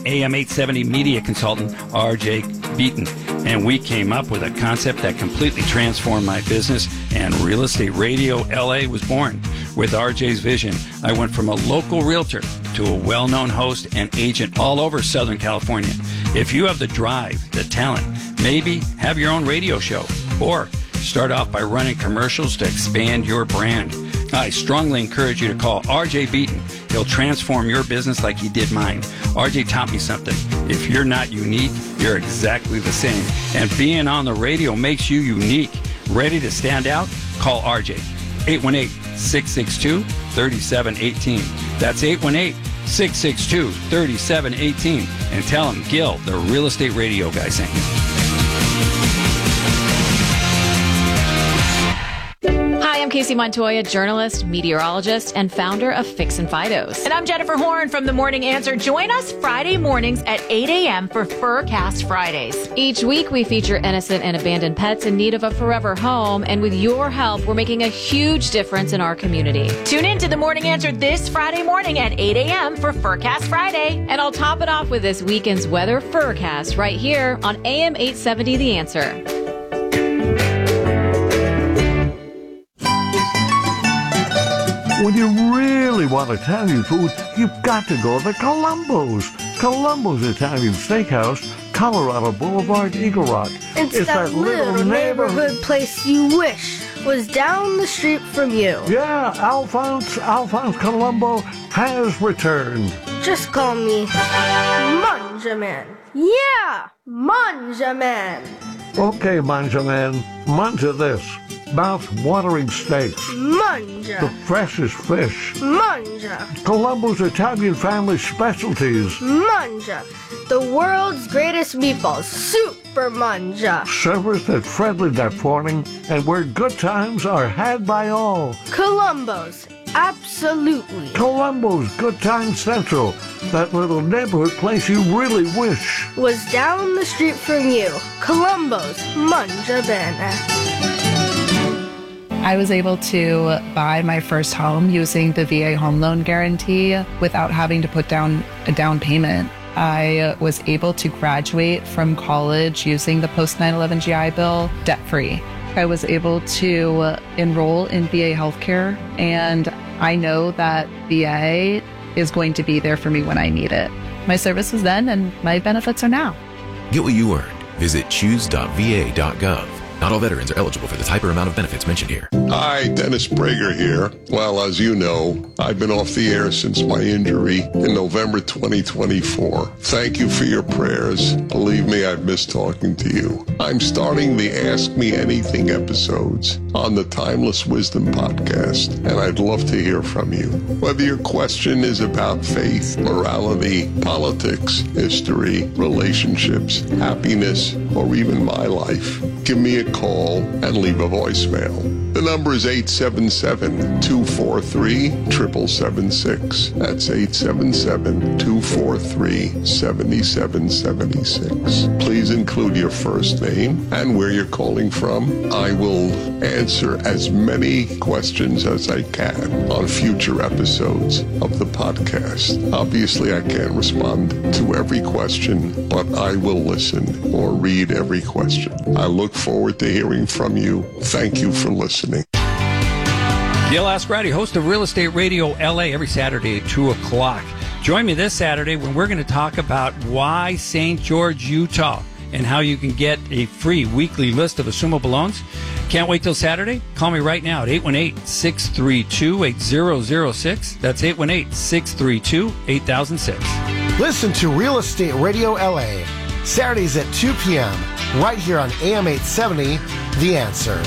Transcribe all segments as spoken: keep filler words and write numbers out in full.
A M eight seventy media consultant, R J Beaton. And we came up with a concept that completely transformed my business, and Real Estate Radio L A was born. With R J's vision, I went from a local realtor to a well-known host and agent all over Southern California. If you have the drive, the talent, maybe have your own radio show, or start off by running commercials to expand your brand, I strongly encourage you to call R J Beaton. He'll transform your business like he did mine. R J taught me something. If you're not unique, you're exactly the same. And being on the radio makes you unique. Ready to stand out? Call R J. eight one eight, six six two, three seven one eight. That's eight one eight, six six two, three seven one eight. And tell him Gil, the Real Estate Radio guy, sent you. Hi, I'm Casey Montoya, journalist, meteorologist, and founder of Fix and Fidos. And I'm Jennifer Horn from The Morning Answer. Join us Friday mornings at eight a.m. for Furcast Fridays. Each week, we feature innocent and abandoned pets in need of a forever home. And with your help, we're making a huge difference in our community. Tune in to The Morning Answer this Friday morning at eight a.m. for Furcast Friday. And I'll top it off with this weekend's weather Furcast right here on A M eight seventy The Answer. When you really want Italian food, you've got to go to Columbo's. Columbo's Italian Steakhouse, Colorado Boulevard, Eagle Rock. It's, it's that, that little, little neighborhood, neighborhood place you wish was down the street from you. Yeah, Alphonse, Alphonse Columbo has returned. Just call me Manjaman. Yeah, Manjaman. Okay, Manjaman, manja this. Mouth-watering steaks. Manja. The freshest fish. Manja. Columbo's Italian family specialties. Manja. The world's greatest meatballs. Super Manja. Serviced at friendly that morning, and where good times are had by all. Columbo's. Absolutely. Columbo's Good Time Central. That little neighborhood place you really wish was down the street from you. Columbo's Manja Bene. I was able to buy my first home using the V A home loan guarantee without having to put down a down payment. I was able to graduate from college using the post nine eleven G I Bill debt-free. I was able to enroll in V A healthcare, and I know that V A is going to be there for me when I need it. My service was then, and my benefits are now. Get what you earned. Visit choose dot v a dot gov. Not all veterans are eligible for the type or amount of benefits mentioned here. Hi, Dennis Prager here. Well, as you know, I've been off the air since my injury in November twenty twenty-four. Thank you for your prayers. Believe me, I've missed talking to you. I'm starting the Ask Me Anything episodes on the Timeless Wisdom podcast, and I'd love to hear from you. Whether your question is about faith, morality, politics, history, relationships, happiness, or even my life, give me a call and leave a voicemail. The number is eight seven seven, two four three, seven seven seven six. That's eight seven seven, two four three, seven seven seven six. Please include your first name and where you're calling from. I will answer as many questions as I can on future episodes of the podcast. Obviously, I can't respond to every question, but I will listen or read every question. I look forward to hearing from you. Thank you for listening. Gil Ascarati, host of Real Estate Radio L A, every Saturday at two o'clock. Join me this Saturday when we're going to talk about why Saint George, Utah, and how you can get a free weekly list of assumable loans. Can't wait till Saturday? Call me right now at eight one eight, six three two, eight zero zero six. That's eight one eight, six three two, eight thousand six. Listen to Real Estate Radio L A, Saturdays at two p.m., right here on A M eight seventy, The Answer.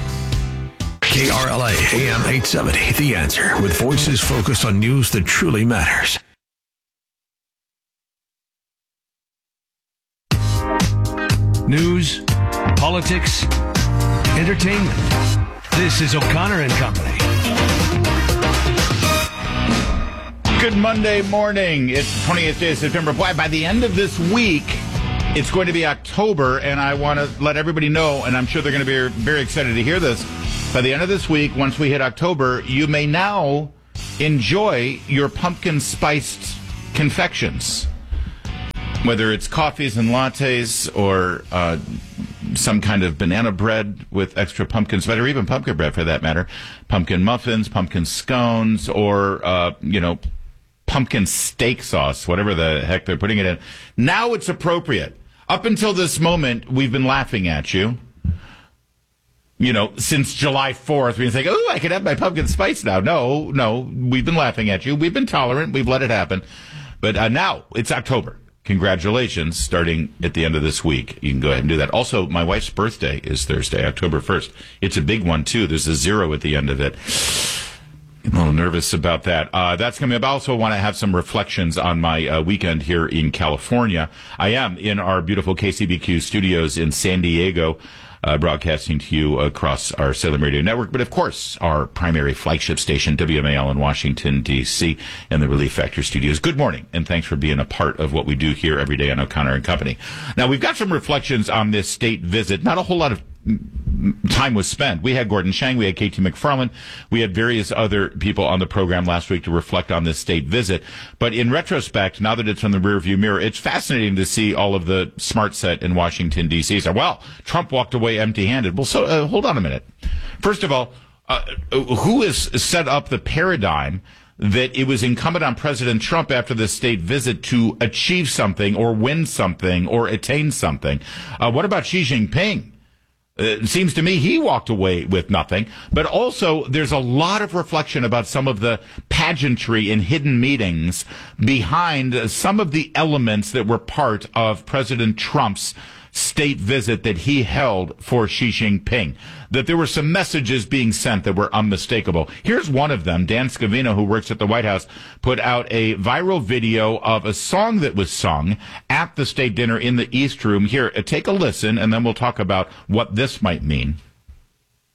K R L A, A M eight seventy, The Answer, with voices focused on news that truly matters. News, politics, entertainment. This is O'Connor and Company. Good Monday morning. It's the twentieth day of September. Boy, by the end of this week, it's going to be October, and I want to let everybody know, and I'm sure they're going to be very excited to hear this. By the end of this week, once we hit October, you may now enjoy your pumpkin spiced confections. Whether it's coffees and lattes or uh, some kind of banana bread with extra pumpkin spice, or even pumpkin bread for that matter, pumpkin muffins, pumpkin scones, or, uh, you know, pumpkin steak sauce, whatever the heck they're putting it in. Now it's appropriate. Up until this moment, we've been laughing at you. You know, since July fourth, we've been saying, oh, I can have my pumpkin spice now. No, no, we've been laughing at you. We've been tolerant. We've let it happen. But uh, now it's October. Congratulations, starting at the end of this week. You can go ahead and do that. Also, my wife's birthday is Thursday, October first. It's a big one, too. There's a zero at the end of it. I'm a little nervous about that. Uh, that's coming up. I also want to have some reflections on my uh, weekend here in California. I am in our beautiful K C B Q studios in San Diego, uh, broadcasting to you across our Salem Radio Network, but of course, our primary flagship station, W M A L in Washington, D C, and the Relief Factor studios. Good morning, and thanks for being a part of what we do here every day on O'Connor and Company. Now, we've got some reflections on this state visit. Not a whole lot of time was spent. We had Gordon Chang, we had K T McFarland, we had various other people on the program last week to reflect on this state visit. But in retrospect, now that it's in the rearview mirror, it's fascinating to see all of the smart set in Washington, D C. So, well, Trump walked away empty-handed. Well, so uh, hold on a minute. First of all, uh, who has set up the paradigm that it was incumbent on President Trump after this state visit to achieve something or win something or attain something? Uh, what about Xi Jinping? It seems to me he walked away with nothing, but also there's a lot of reflection about some of the pageantry and hidden meetings behind some of the elements that were part of President Trump's state visit that he held for Xi Jinping. That there were some messages being sent that were unmistakable. Here's one of them. Dan Scavino, who works at the White House, put out a viral video of a song that was sung at the state dinner in the East Room. Here, take a listen, and then we'll talk about what this might mean.